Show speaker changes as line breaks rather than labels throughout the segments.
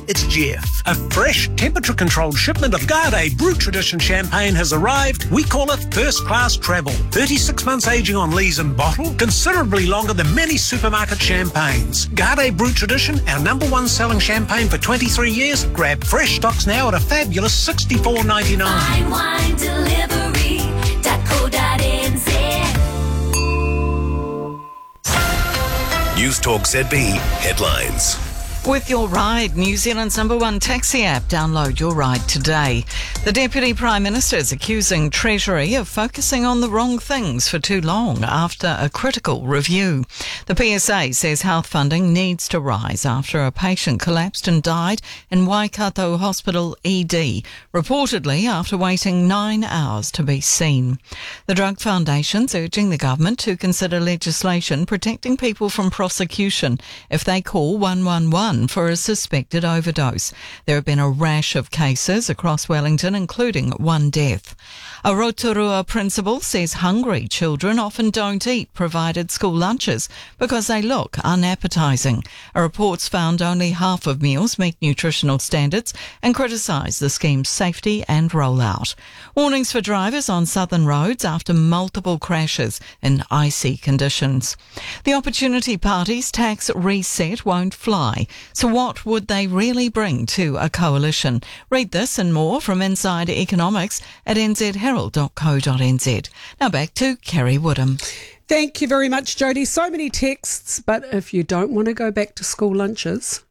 it's Jeff. A fresh, temperature-controlled shipment of Garde Brut Tradition champagne has arrived. We call it first-class travel. 36 months aging on lees and bottle, considerably longer than many supermarket champagnes. Garde Brut Tradition, our number one selling champagne for 23 years. Grab fresh stocks now at a fabulous $64.99.
FineWineDelivery.co.nz.
News Talk ZB headlines.
With Your Ride, New Zealand's number one taxi app. Download Your Ride today. The Deputy Prime Minister is accusing Treasury of focusing on the wrong things for too long after a critical review. The PSA says health funding needs to rise after a patient collapsed and died in Waikato Hospital ED, reportedly after waiting 9 hours to be seen. The Drug Foundation's urging the government to consider legislation protecting people from prosecution if they call 111 for a suspected overdose. There have been a rash of cases across Wellington, including one death. A Rotorua principal says hungry children often don't eat provided school lunches because they look unappetising. A report's found only half of meals meet nutritional standards and criticise the scheme's safety and rollout. Warnings for drivers on southern roads after multiple crashes in icy conditions. The Opportunity Party's tax reset won't fly. So what would they really bring to a coalition? Read this and more from Inside Economics at nzherald.co.nz. Now back to Kerry Woodham.
Thank you very much, Jodie. So many texts, but if you don't want to go back to school lunches,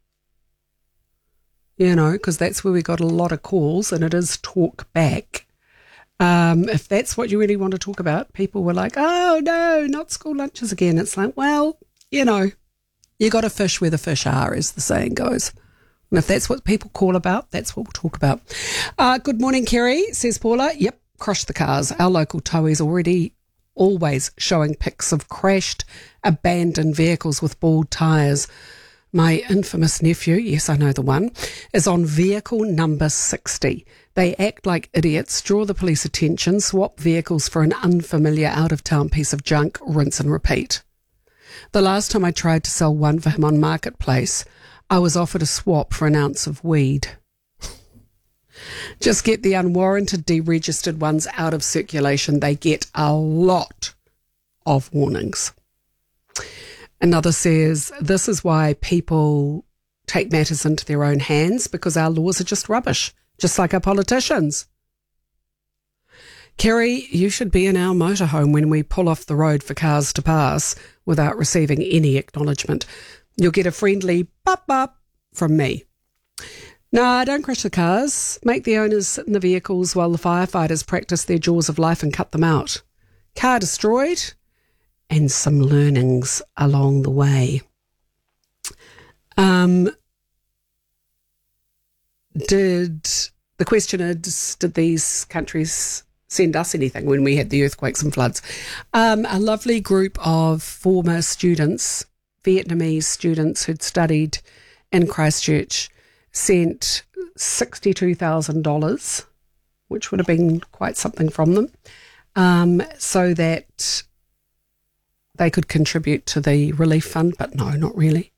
because that's where we got a lot of calls, and it is talk back. If that's what you really want to talk about, people were like, oh no, not school lunches again. It's like, well, you got to fish where the fish are, as the saying goes. And if that's what people call about, that's what we'll talk about. Good morning, Kerry, says Paula. Yep, crush the cars. Our local towie's always showing pics of crashed, abandoned vehicles with bald tyres. My infamous nephew, yes, I know the one, is on vehicle number 60. They act like idiots, draw the police attention, swap vehicles for an unfamiliar out-of-town piece of junk, rinse and repeat. The last time I tried to sell one for him on Marketplace, I was offered a swap for an ounce of weed. Just get the unwarranted deregistered ones out of circulation. They get a lot of warnings. Another says, this is why people take matters into their own hands, because our laws are just rubbish, just like our politicians. Kerry, you should be in our motorhome when we pull off the road for cars to pass without receiving any acknowledgement. You'll get a friendly bop bop from me. Nah, don't crash the cars. Make the owners sit in the vehicles while the firefighters practice their jaws of life and cut them out. Car destroyed, and some learnings along the way. The question is, did these countries send us anything when we had the earthquakes and floods? A lovely group of former students, Vietnamese students who'd studied in Christchurch, sent $62,000, which would have been quite something from them, so that they could contribute to the relief fund. But no, not really.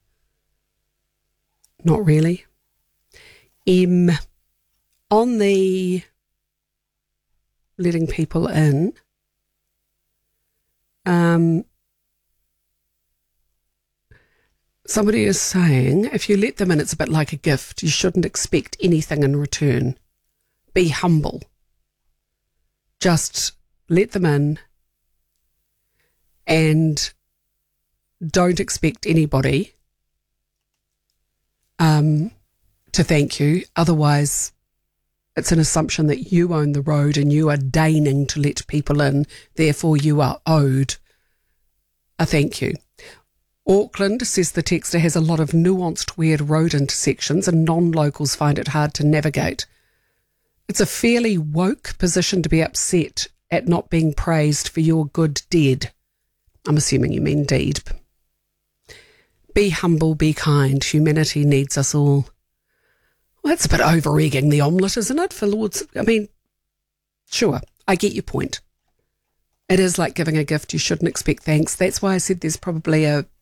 Not really. On the letting people in, somebody is saying if you let them in, it's a bit like a gift. You shouldn't expect anything in return. Be humble. Just let them in and don't expect anybody to thank you. Otherwise, it's an assumption that you own the road and you are deigning to let people in. Therefore, you are owed a thank you. Auckland, says the texter, has a lot of nuanced, weird road intersections and non-locals find it hard to navigate. It's a fairly woke position to be upset at not being praised for your good deed. I'm assuming you mean deed. Be humble, be kind. Humanity needs us all. Well, that's a bit over-egging the omelette, isn't it? For Lord's... I mean, sure, I get your point. It is like giving a gift. You shouldn't expect thanks. That's why I said there's probably a